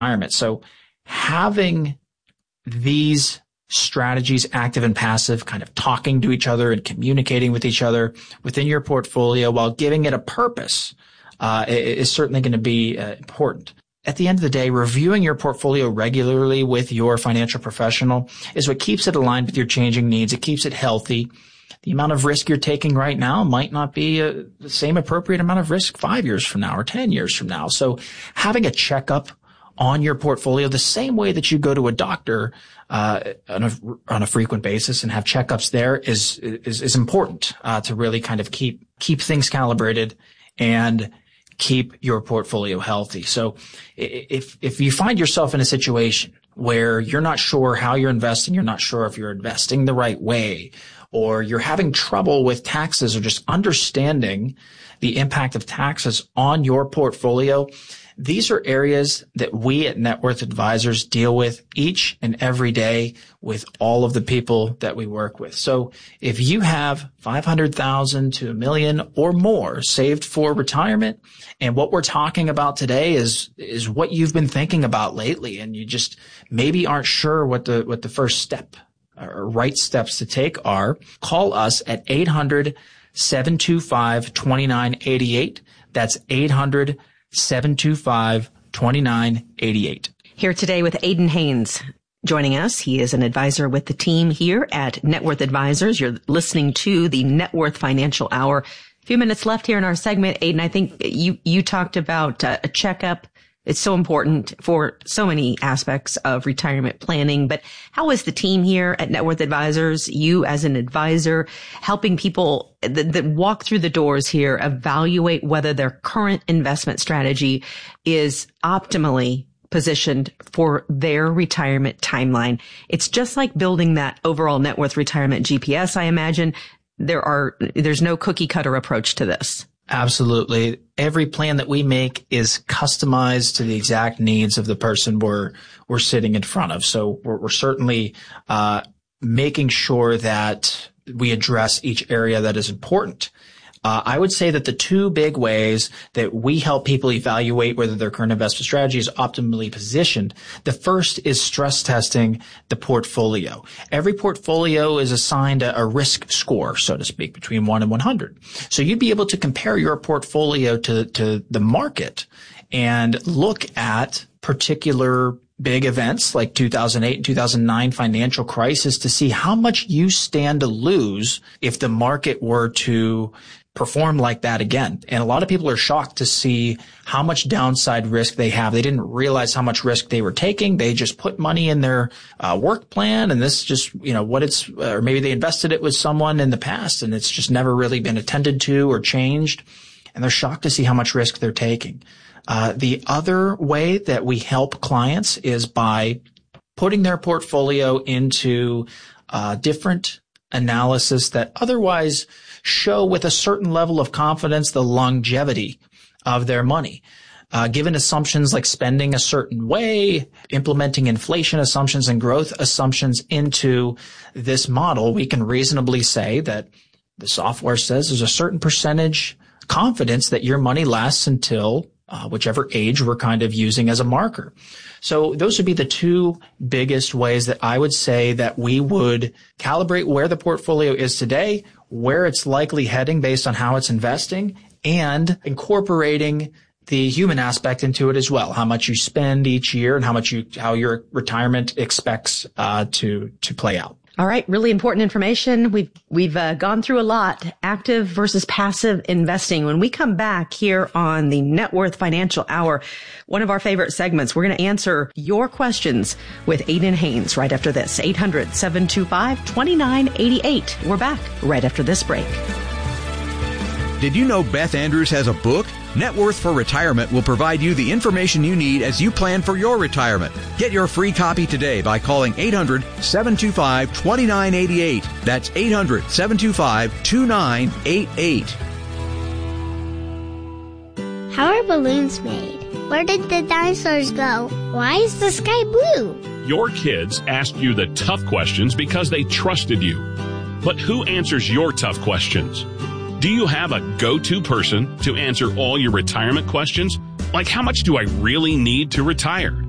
retirement. So having these strategies, active and passive, kind of talking to each other and communicating with each other within your portfolio while giving it a purpose is certainly going to be important. At the end of the day, reviewing your portfolio regularly with your financial professional is what keeps it aligned with your changing needs. It keeps it healthy. The amount of risk you're taking right now might not be the same appropriate amount of risk 5 years from now or 10 years from now. So having a checkup on your portfolio the same way that you go to a doctor on a frequent basis and have checkups there is important to really kind of keep things calibrated and keep your portfolio healthy. So if you find yourself in a situation where you're not sure how you're investing, you're not sure if you're investing the right way, or you're having trouble with taxes or just understanding the impact of taxes on your portfolio, these are areas that we at Net Worth Advisors deal with each and every day with all of the people that we work with. So if you have $500,000 to $1 million or more saved for retirement, and what we're talking about today is what you've been thinking about lately, and you just maybe aren't sure what the first step or right steps to take are, call us at 800-725-2988. That's 800-725-2988. Here today with Aidan Haynes joining us. He is an advisor with the team here at Net Worth Advisors. You're listening to the Net Worth Financial Hour. A few minutes left here in our segment. Aidan, I think you talked about a checkup. It's so important for so many aspects of retirement planning. But how is the team here at Net Worth Advisors, you as an advisor, helping people that walk through the doors here evaluate whether their current investment strategy is optimally positioned for their retirement timeline? It's just like building that overall net worth retirement GPS, I imagine. There's no cookie cutter approach to this. Absolutely. Every plan that we make is customized to the exact needs of the person we're sitting in front of. So we're certainly making sure that we address each area that is important. I would say that the two big ways that we help people evaluate whether their current investment strategy is optimally positioned, the first is stress testing the portfolio. Every portfolio is assigned a risk score, so to speak, between 1 and 100. So you'd be able to compare your portfolio to the market and look at particular big events like 2008 and 2009 financial crisis to see how much you stand to lose if the market were to perform like that again. And a lot of people are shocked to see how much downside risk they have. They didn't realize how much risk they were taking. They just put money in their work plan, and this just, or maybe they invested it with someone in the past and it's just never really been attended to or changed. And they're shocked to see how much risk they're taking. The other way that we help clients is by putting their portfolio into different analysis that otherwise show with a certain level of confidence the longevity of their money. Given assumptions like spending a certain way, implementing inflation assumptions and growth assumptions into this model, we can reasonably say that the software says there's a certain percentage confidence that your money lasts until whichever age we're kind of using as a marker. So those would be the two biggest ways that I would say that we would calibrate where the portfolio is today, where it's likely heading based on how it's investing, and incorporating the human aspect into it as well. How much you spend each year and how your retirement expects to play out. All right. Really important information. We've gone through a lot. Active versus passive investing. When we come back here on the Net Worth Financial Hour, one of our favorite segments, we're going to answer your questions with Aidan Haynes right after this. 800-725-2988. We're back right after this break. Did you know Beth Andrews has a book? Net Worth for Retirement will provide you the information you need as you plan for your retirement. Get your free copy today by calling 800-725-2988. That's 800-725-2988. How are balloons made? Where did the dinosaurs go? Why is the sky blue? Your kids asked you the tough questions because they trusted you. But who answers your tough questions? Do you have a go-to person to answer all your retirement questions? Like, how much do I really need to retire?